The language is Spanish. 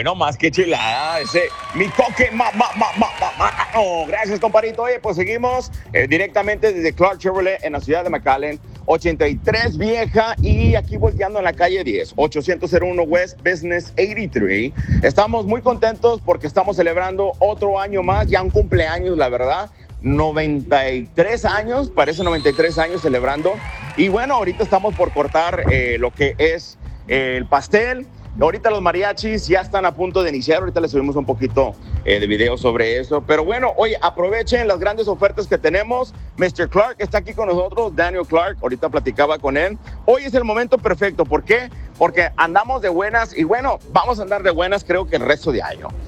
Hoy no más que chilada, ese mi toque oh, gracias compadrito. Oye, pues seguimos directamente desde Clark Chevrolet en la ciudad de McAllen, 83 vieja y aquí volteando en la calle 10, 801 West Business 83. Estamos muy contentos porque estamos celebrando otro año más, ya un cumpleaños, la verdad. 93 años, parece 93 años celebrando. Y bueno, ahorita estamos por cortar lo que es el pastel. Ahorita los mariachis ya están a punto de iniciar. Ahorita les subimos un poquito de video sobre eso. Pero bueno, oye, aprovechen las grandes ofertas que tenemos. Mr. Clark está aquí con nosotros, Daniel Clark. Ahorita platicaba con él. Hoy es el momento perfecto. ¿Por qué? Porque andamos de buenas y bueno, vamos a andar de buenas creo que el resto de año.